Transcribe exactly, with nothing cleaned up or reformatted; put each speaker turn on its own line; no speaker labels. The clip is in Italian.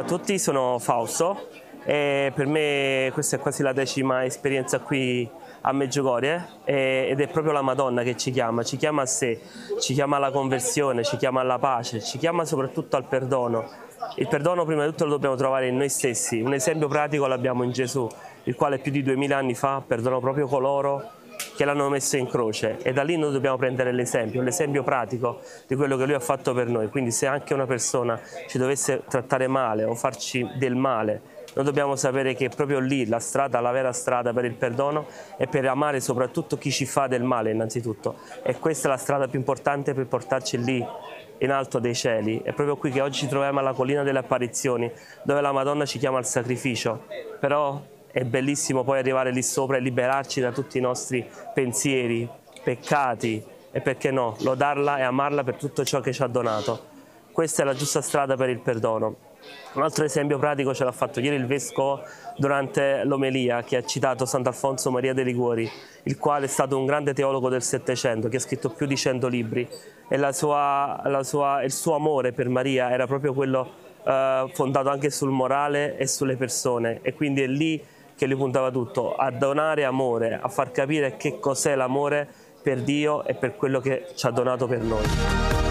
tutti, sono Fausto e per me questa è quasi la decima esperienza qui a Medjugorje ed è proprio la Madonna che ci chiama, ci chiama a sé, ci chiama alla conversione, ci chiama alla pace, ci chiama soprattutto al perdono. Il perdono prima di tutto lo dobbiamo trovare in noi stessi, un esempio pratico l'abbiamo in Gesù, il quale più di duemila anni fa perdonò proprio coloro che l'hanno messo in croce e da lì noi dobbiamo prendere l'esempio, l'esempio pratico di quello che lui ha fatto per noi. Quindi se anche una persona ci dovesse trattare male o farci del male, noi dobbiamo sapere che proprio lì la strada, la vera strada per il perdono è per amare soprattutto chi ci fa del male innanzitutto, e questa è la strada più importante per portarci lì in alto dei cieli. È proprio qui che oggi ci troviamo alla collina delle apparizioni, dove la Madonna ci chiama al sacrificio, però è bellissimo poi arrivare lì sopra e liberarci da tutti i nostri pensieri, peccati e, perché no, lodarla e amarla per tutto ciò che ci ha donato. Questa è la giusta strada per il perdono. Un altro esempio pratico ce l'ha fatto ieri il Vescovo durante l'omelia, che ha citato Sant'Alfonso Maria de' Liguori, il quale è stato un grande teologo del Settecento, che ha scritto più di cento libri, e la sua, la sua, il suo amore per Maria era proprio quello eh, fondato anche sul morale e sulle persone, e quindi è lì che lui puntava tutto, a donare amore, a far capire che cos'è l'amore per Dio e per quello che ci ha donato per noi.